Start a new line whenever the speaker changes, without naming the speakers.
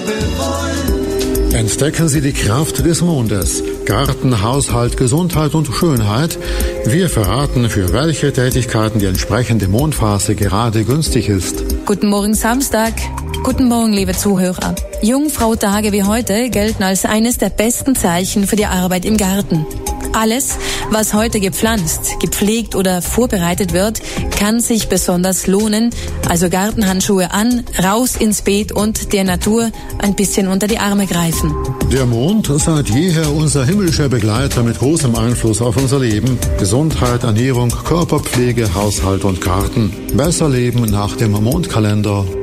liebevoll.
Entdecken Sie die Kraft des Mondes. Garten, Haushalt, Gesundheit und Schönheit. Wir verraten, für welche Tätigkeiten die entsprechende Mondphase gerade günstig ist.
Guten Morgen Samstag. Guten Morgen, liebe Zuhörer. Jungfrau-Tage wie heute gelten als eines der besten Zeichen für die Arbeit im Garten. Alles, was heute gepflanzt, gepflegt oder vorbereitet wird, kann sich besonders lohnen. Also Gartenhandschuhe an, raus ins Beet und der Natur ein bisschen unter die Arme greifen.
Der Mond, seit jeher unser himmlischer Begleiter mit großem Einfluss auf unser Leben. Gesundheit, Ernährung, Körperpflege, Haushalt und Garten. Besser leben nach dem Mondkalender.